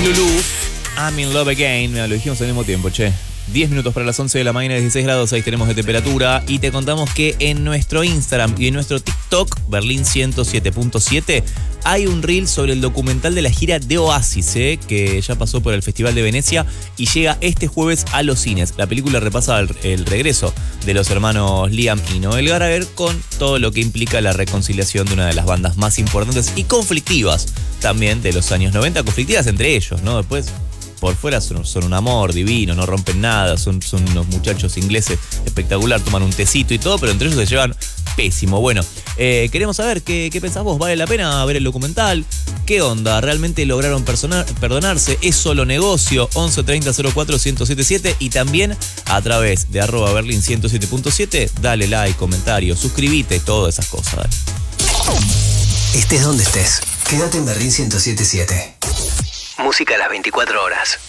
Lulu, I'm in love again. Mira, lo dijimos al mismo tiempo, che. 10 minutos para las 11 de la mañana, 16 grados, 6 tenemos de temperatura. Y te contamos que en nuestro Instagram y en nuestro TikTok, Berlín 107.7, hay un reel sobre el documental de la gira de Oasis, que ya pasó por el Festival de Venecia y llega este jueves a los cines. La película repasa el regreso de los hermanos Liam y Noel Gallagher con todo lo que implica la reconciliación de una de las bandas más importantes y conflictivas también de los años 90, conflictivas entre ellos, ¿no? Después, por fuera son un amor divino, no rompen nada, son unos muchachos ingleses espectacular, toman un tecito y todo, pero entre ellos se llevan pésimo. Bueno, queremos saber qué pensás vos. ¿Vale la pena ver el documental? ¿Qué onda? ¿Realmente lograron perdonarse? ¿Es solo negocio? 11 30 04 1077 y también a través de @Berlín 107.7. Dale like, comentario, suscríbete, todas esas cosas. Dale. Estés donde estés, quédate en Berlín 107.7. Música a las 24 horas.